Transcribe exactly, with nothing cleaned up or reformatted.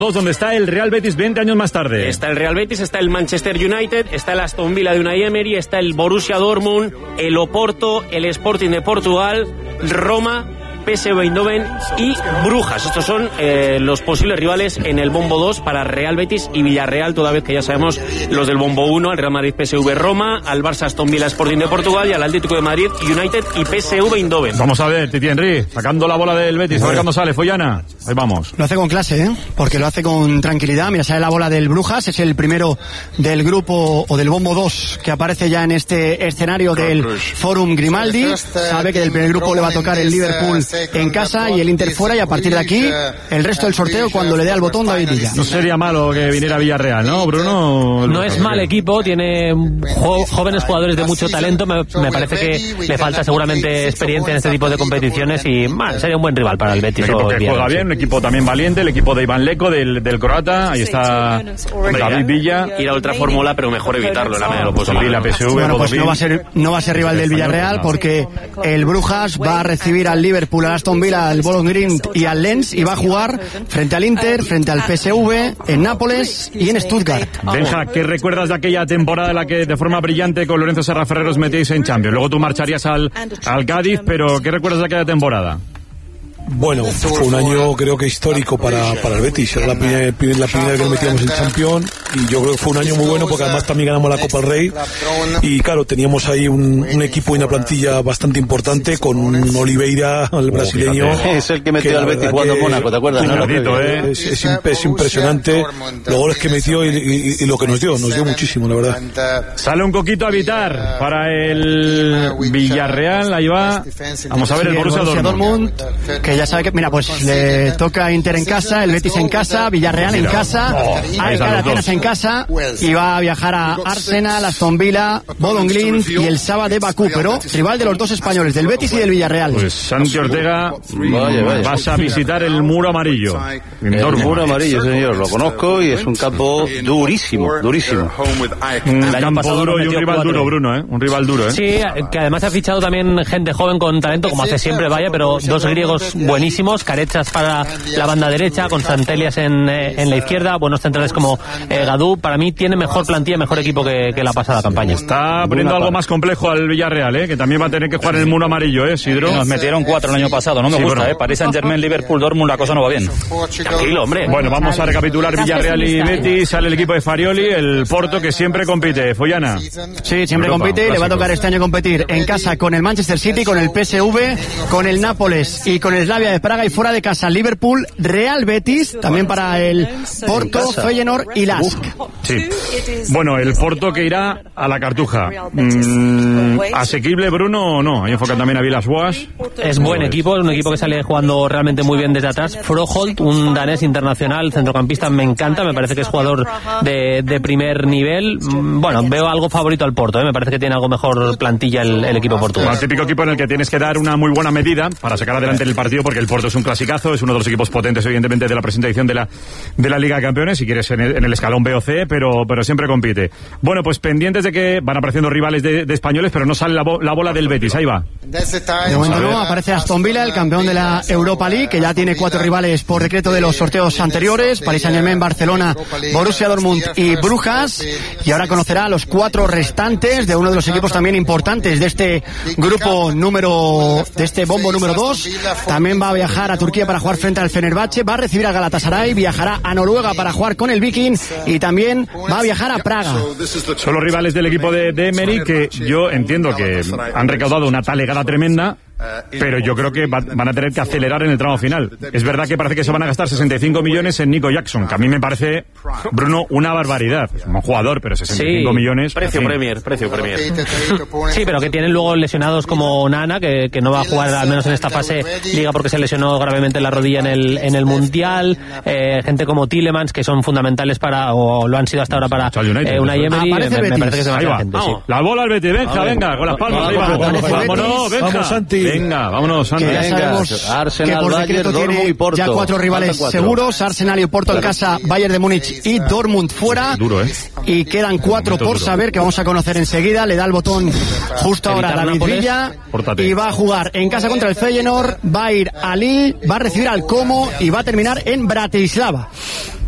donde está el Real Betis veinte años más tarde. Está el Real Betis, está el Manchester United, está el Aston Villa de Unai Emery, está el Borussia Dortmund, el Oporto, el Sporting de Portugal, Roma, P S V Eindhoven y Brujas. Estos son eh, los posibles rivales en el Bombo dos para Real Betis y Villarreal, toda vez que ya sabemos los del Bombo uno, al Real Madrid P S V Roma, al Barça Aston Villa Sporting de Portugal y al Atlético de Madrid United y P S V Eindhoven. Vamos a ver, Titi Henry, sacando la bola del Betis, a ver cuándo sale, Follana. Ahí vamos. Lo hace con clase, ¿eh? Porque lo hace con tranquilidad. Mira, sale la bola del Brujas, es el primero del grupo o del Bombo dos que aparece ya en este escenario del Forum Grimaldi. Sabe que del primer grupo le va a tocar el Liverpool en casa y el Inter fuera, y a partir de aquí el resto del sorteo cuando le dé al botón David Villa. No sería malo que viniera Villarreal, ¿no, Bruno? No es mal equipo, tiene jo- jóvenes jugadores de mucho talento, me, me parece que le falta seguramente experiencia en este tipo de competiciones y man, sería un buen rival para el Betis. Un equipo que Villarreal, juega bien, un equipo también valiente, el equipo de Iván Leco, del, del croata, ahí está David Villa. Ir a otra fórmula, pero mejor evitarlo en la medida de lo posible. La P S V, bueno, pues no va a ser no va a ser rival del Villarreal porque el Brujas va a recibir al Liverpool, al Aston Villa, al Bologne Green y al Lens y va a jugar frente al Inter, frente al P S V, en Nápoles y en Stuttgart. Benja, ¿qué recuerdas de aquella temporada en la que de forma brillante con Lorenzo Serra Ferrer os metíais en Champions? Luego tú marcharías al, al Cádiz, pero ¿qué recuerdas de aquella temporada? Bueno, fue un año creo que histórico para, para el Betis. Era la primera, la primera vez que nos metíamos en Champions y yo creo que fue un año muy bueno porque además también ganamos la Copa del Rey y claro, teníamos ahí un, un equipo y una plantilla bastante importante con Oliveira, el brasileño. Oh, es el que metió al Betis jugando Mónaco, ¿te acuerdas? No, Cardito, ¿eh? es, es, es impresionante los goles que metió y, y, y lo que nos dio, nos dio muchísimo, la verdad. Sale un coquito a evitar para el Villarreal, ahí va. Vamos a ver el Borussia Dortmund. Que ya sabe que, mira, pues le toca Inter en casa, el Betis en casa, Villarreal en casa, hay Atenas en casa y va a viajar a Arsenal, Aston Villa, Bologne Green y el Saba de Bakú, pero rival de los dos españoles, del Betis y del Villarreal. Pues Santi Ortega, vaya, vaya. vas a visitar el muro amarillo. El muro amarillo, señor, lo conozco y es un campo durísimo, durísimo. Un campo duro y un rival duro, Bruno, ¿eh? Un rival duro, ¿eh? Sí, que además ha fichado también gente joven con talento, como hace siempre, vaya, pero dos griegos buenísimos, Carechas para la banda derecha, con Santelias en, en la izquierda, buenos centrales como eh, Gadú. Para mí tiene mejor plantilla, mejor equipo que, que la pasada campaña. Está poniendo algo más complejo al Villarreal, ¿eh? Que también va a tener que jugar en el muro amarillo, ¿eh, Sidro? Nos metieron cuatro el año pasado, no me sí, gusta, bueno. ¿eh? Paris Saint-Germain, Liverpool, Dortmund, la cosa no va bien. Tranquilo, hombre. Bueno, vamos a recapitular Villarreal y Betis. Sale el equipo de Farioli, el Porto, que siempre compite. Follana. Sí, siempre Europa, compite y le va a tocar este año competir en casa con el Manchester City, con el P S V, con el Nápoles y con el Slavia de Praga, y fuera de casa Liverpool, Real Betis, también para el Porto, Feyenoord y Lask. Sí. Bueno, el Porto que irá a la Cartuja. Mm, ¿Asequible, Bruno, o no? Ahí enfocan también a Villas-Boas. Es buen equipo, es un equipo que sale jugando realmente muy bien desde atrás. Froholt, un danés internacional, centrocampista, me encanta, me parece que es jugador de, de primer nivel. Bueno, veo algo favorito al Porto, ¿eh? Me parece que tiene algo mejor plantilla el, el equipo portugués. El típico equipo en el que tienes que dar una muy buena medida para sacar adelante el partido, porque el Porto es un clasicazo, es uno de los equipos potentes, evidentemente, de la presente edición de la, de la Liga de Campeones, si quieres en el, en el escalón B o C, pero, pero siempre compite. Bueno, pues pendientes de que van apareciendo rivales de, de españoles, pero no sale la, bo, la bola del Betis, ahí va. De momento no, aparece Aston Villa, el campeón de la Europa League, que ya tiene cuatro rivales por decreto de los sorteos anteriores, Paris Saint-Germain, Barcelona, Borussia Dortmund y Brujas, y ahora conocerá a los cuatro restantes de uno de los equipos también importantes de este grupo número, de este bombo número dos. También va a viajar a Turquía para jugar frente al Fenerbahce, va a recibir a Galatasaray, viajará a Noruega para jugar con el Viking y también va a viajar a Praga. Son los rivales del equipo de, de Emery, que yo entiendo que han recaudado una talegada tremenda, pero yo creo que va, van a tener que acelerar en el tramo final. Es verdad que parece que se van a gastar sesenta y cinco millones en Nico Jackson, que a mí me parece, Bruno, una barbaridad. Es un jugador, pero sesenta y cinco sí, millones... Precio Premier, precio Premier. Sí, pero que tienen luego lesionados como Nana, que, que no va a jugar al menos en esta fase Liga porque se lesionó gravemente la rodilla en el, en el Mundial. Eh, gente como Tielemans, que son fundamentales para, o lo han sido hasta ahora para eh, Unai Emery. Me, me parece que se va a gente, sí. La bola al Betis, Benja, venga, con las palmas, ahí va. Vámonos, Benja. Vamos, Santi. Venga, vámonos, Santi. Que ya sabemos Arsenal, que por decreto Bayern, tiene y Porto. ya cuatro rivales cuatro. seguros, Arsenal y Porto en casa, Bayern de Múnich y Dortmund fuera. Duro, ¿eh? Y quedan cuatro por duro. saber, que vamos a conocer enseguida. Le da el botón justo ahora a David Nápoles. Villa. Pórtate. Y va a jugar en casa contra el Feyenoord, va a ir a Lille, va a recibir al Como y va a terminar en Bratislava.